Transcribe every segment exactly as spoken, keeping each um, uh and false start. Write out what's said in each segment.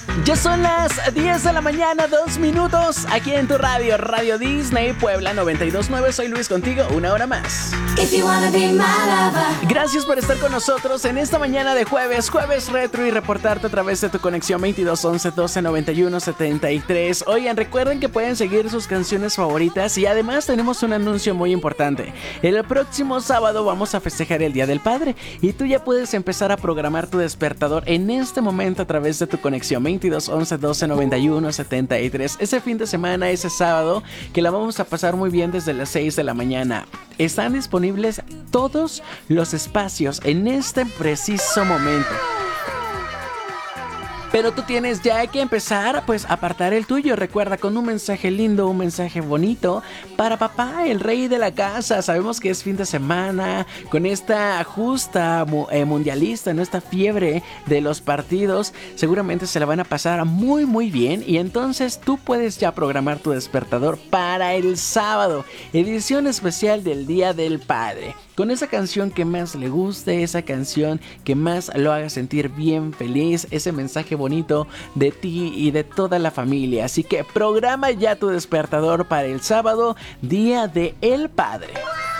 Ya son las diez de la mañana, dos minutos, aquí en tu radio, Radio Disney, Puebla noventa y dos punto nueve. Soy Luis contigo, una hora más. If you wanna be my lover. Gracias por estar con nosotros en esta mañana de jueves, jueves retro, y reportarte a través de tu conexión veintidós once doce noventa y uno setenta y tres. Oigan, recuerden que pueden seguir sus canciones favoritas y además tenemos un anuncio muy importante. El próximo sábado vamos a festejar el Día del Padre y tú ya puedes empezar a programar tu despertador en este momento a través de tu conexión veintidós once doce noventa y uno setenta y tres. Ese fin de semana, ese sábado, que la vamos a pasar muy bien desde las seis de la mañana. Están disponibles todos los espacios en este preciso momento. Pero tú tienes ya que empezar, pues, a apartar el tuyo. Recuerda, con un mensaje lindo, un mensaje bonito para papá, el rey de la casa. Sabemos que es fin de semana, con esta justa eh, mundialista, ¿no? Esta fiebre de los partidos. Seguramente se la van a pasar muy, muy bien. Y entonces tú puedes ya programar tu despertador para el sábado, edición especial del Día del Padre. Con esa canción que más le guste, esa canción que más lo haga sentir bien feliz, ese mensaje bonito de ti y de toda la familia. Así que programa ya tu despertador para el sábado, Día del Padre.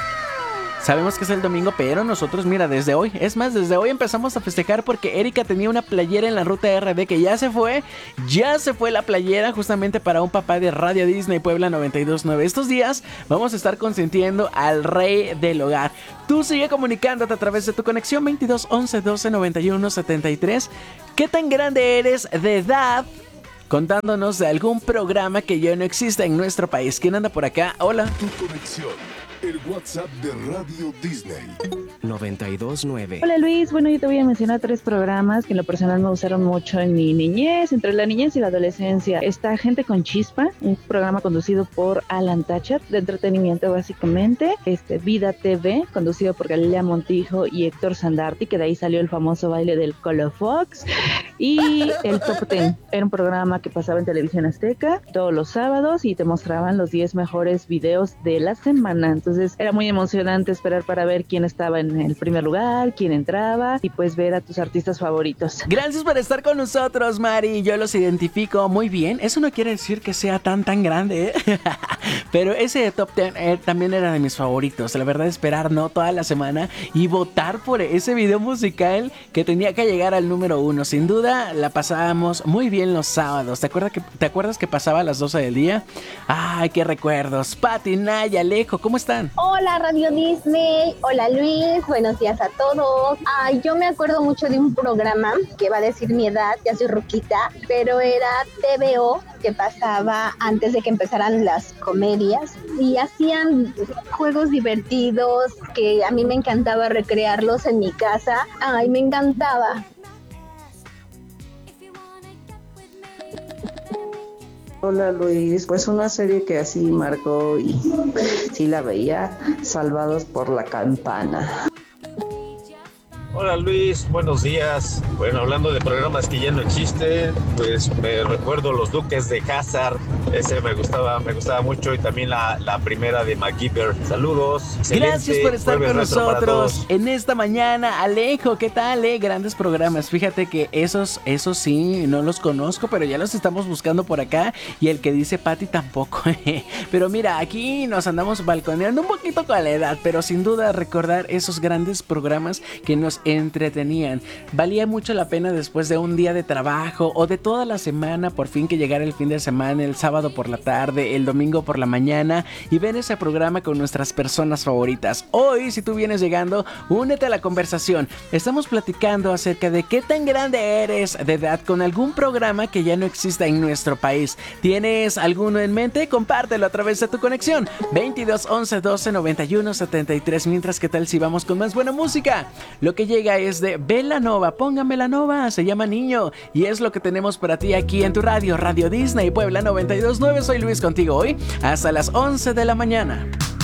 Sabemos que es el domingo, pero nosotros, mira, desde hoy, es más, desde hoy empezamos a festejar porque Erika tenía una playera en la ruta R D que ya se fue, ya se fue la playera justamente para un papá de Radio Disney Puebla noventa y dos punto nueve. Estos días vamos a estar consintiendo al rey del hogar. Tú sigue comunicándote a través de tu conexión veintidós once doce noventa y uno setenta y tres. ¿Qué tan grande eres de edad? Contándonos de algún programa que ya no exista en nuestro país. ¿Quién anda por acá? Hola. Tu conexión. El WhatsApp de Radio Disney noventa y dos punto nueve. Hola Luis, bueno, yo te voy a mencionar tres programas que en lo personal me gustaron mucho en mi niñez, entre la niñez y la adolescencia. Está Gente con Chispa, un programa conducido por Alan Thatcher, de entretenimiento básicamente. Este Vida T V, conducido por Galilea Montijo y Héctor Sandarti, que de ahí salió el famoso baile del Colofox. Y el Top Ten, era un programa que pasaba en Televisión Azteca todos los sábados y te mostraban los diez mejores videos de la semana. Entonces era muy emocionante esperar para ver quién estaba en el primer lugar, quién entraba y pues ver a tus artistas favoritos. Gracias por estar con nosotros, Mari. Yo los identifico muy bien. Eso no quiere decir que sea tan tan grande, ¿eh? Pero ese Top Ten eh, también era de mis favoritos. La verdad, esperar no toda la semana y votar por ese video musical que tenía que llegar al número uno. Sin duda la pasábamos muy bien los sábados. ¿Te acuerdas que, te acuerdas que pasaba a las doce del día? Ay, qué recuerdos. Pati, Naya, Alejo, ¿cómo están? Hola Radio Disney, hola Luis, buenos días a todos. Ay, yo me acuerdo mucho de un programa que va a decir mi edad, ya soy ruquita, pero era T V O, que pasaba antes de que empezaran las comedias y hacían juegos divertidos que a mí me encantaba recrearlos en mi casa. Ay, me encantaba. Hola Luis, pues una serie que así marcó y sí la veía, Salvados por la Campana. Hola Luis, buenos días. Bueno, hablando de programas que ya no existen, pues me recuerdo Los Duques de Hazzard. Ese me gustaba, me gustaba mucho, y también la, la primera de MacGyver. Saludos. Gracias por estar con nosotros en esta mañana. Alejo, ¿qué tal? Eh? Grandes programas. Fíjate que esos, esos sí, no los conozco, pero ya los estamos buscando por acá. Y el que dice Pati tampoco. Pero mira, aquí nos andamos balconeando un poquito con la edad, pero sin duda recordar esos grandes programas que nos entretenían. Valía mucho la pena después de un día de trabajo o de toda la semana, por fin que llegara el fin de semana, el sábado por la tarde, el domingo por la mañana, y ver ese programa con nuestras personas favoritas. Hoy, si tú vienes llegando, únete a la conversación. Estamos platicando acerca de qué tan grande eres de edad con algún programa que ya no exista en nuestro país. ¿Tienes alguno en mente? Compártelo a través de tu conexión veintidós once doce noventa y uno setenta y tres. Mientras, ¿qué tal si vamos con más buena música? Lo que llega es de Belanova, póngame la nova, se llama Niño, y es lo que tenemos para ti aquí en tu radio, Radio Disney Puebla noventa y dos punto nueve. Soy Luis contigo hoy hasta las once de la mañana.